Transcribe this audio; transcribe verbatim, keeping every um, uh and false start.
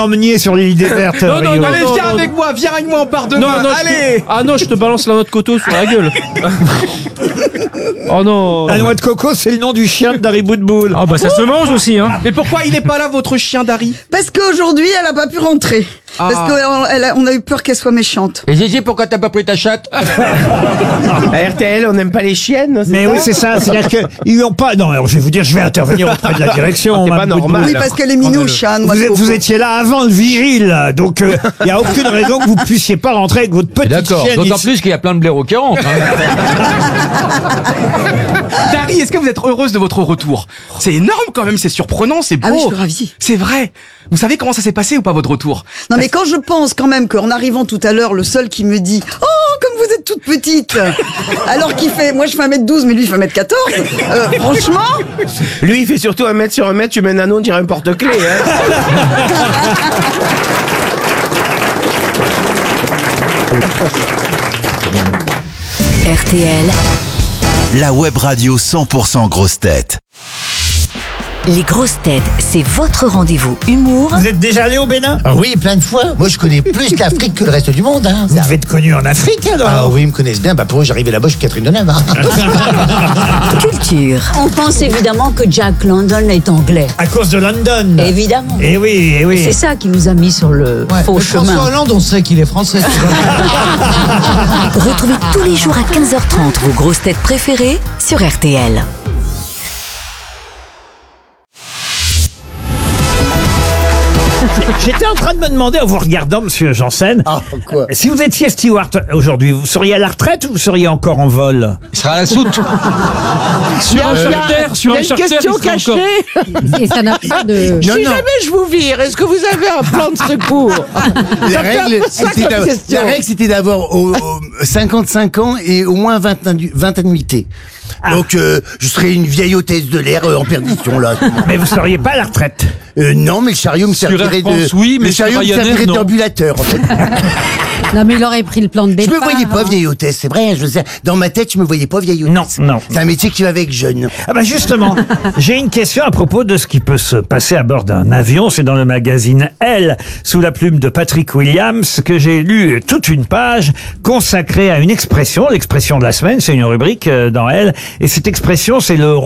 l'emmeniez sur l'île des Vertes. Non, non, Rio. non, Allez, non, viens non, avec moi, viens avec moi, on part de Non, moi. non, je Allez. te- Ah non, je te balance la noix de coco sur la gueule. Oh non. La noix de coco, c'est le nom du chien d'Harry Boudboul. Ah bah ça se mange aussi, hein. Mais pourquoi il n'est pas là, votre chien d'Harry? Parce qu'aujourd'hui, elle a pas pu rentrer. Ah. Parce qu'on a eu peur qu'elle soit méchante. Et Gigi, pourquoi t'as pas pris ta chatte? À R T L, on n'aime pas les chiennes, c'est Mais ça oui, c'est ça. C'est-à-dire qu'ils n'ont pas. Non, alors je vais vous dire, je vais intervenir auprès de la direction. C'est pas Mme normal. Boudboul. Oui, parce qu'elle est minouche, hein, noix Vous, de êtes- coco. vous étiez là avant le vigile, donc il n'y a aucune raison que vous puissiez pas rentrer avec votre petite D'accord, chienne d'autant ici. plus qu'il y a plein de blaireaux qui rentrent. Dari, est-ce que vous êtes heureuse de votre retour? C'est énorme quand même, c'est surprenant, c'est beau. Ah oui, je suis ravie. C'est vrai. Vous savez comment ça s'est passé ou pas votre retour? Non, mais quand je pense quand même qu'en arrivant tout à l'heure, le seul qui me dit « Oh, comme vous êtes toute petite !» Alors qu'il fait... Moi, je fais un mètre douze, mais lui, il fait un mètre quatorze. Euh, franchement... Lui, il fait surtout un mètre sur un mètre, tu mets un anneau, on dirait un porte-clés. Hein. R T L, la web radio cent pour cent grosses têtes. les grosses têtes, c'est votre rendez-vous humour Vous êtes déjà allé au Bénin? Ah oui, plein de fois. Moi, je connais plus l'Afrique que le reste du monde. Hein. Vous devez être connu en Afrique alors? Ah oui, ils me connaissent bien. Bah, pour eux, j'arrivais là-bas, je suis Catherine Deneuve. Hein. culture. On pense évidemment que Jack London est anglais. À cause de London. Évidemment. Eh oui, eh oui. C'est ça qui nous a mis sur le faux Mais chemin. François Hollande, on sait qu'il est français. tu vois. Retrouvez tous les jours à quinze heures trente vos grosses têtes préférées sur R T L. J'étais en train de me demander en vous regardant, monsieur Janssen, Ah, quoi? si vous étiez steward aujourd'hui, vous seriez à la retraite ou vous seriez encore en vol? Il sera à la soute. Sur un charter, sur un charter, il sera encore- Et ça n'a pas de... Non, Si non. jamais je vous vire, est-ce que vous avez un plan de secours? La règle, c'était d'avoir- la règle, c'était d'avoir au- au- cinquante-cinq ans et au moins vingt, annu- vingt annuités. Donc, euh, je serais une vieille hôtesse de l'air euh, en perdition, là. Mais vous seriez pas à la retraite. Euh, non, mais le chariot me Sur servirait Air France, de... oui, mais le sur chariot me Ryanair, servirait non. d'ambulateur, en fait. Non, mais il aurait pris le plan de Je départ. me voyais pas vieille hôtesse, c'est vrai. Je sais, dans ma tête, je me voyais pas vieille hôtesse. Non, non. C'est un métier qui va avec jeune. Ah bah justement, j'ai une question à propos de ce qui peut se passer à bord d'un avion. C'est dans le magazine Elle, sous la plume de Patrick Williams, que j'ai lu toute une page consacrée à une expression, l'expression de la semaine. C'est une rubrique euh, dans Elle. Et cette expression, c'est le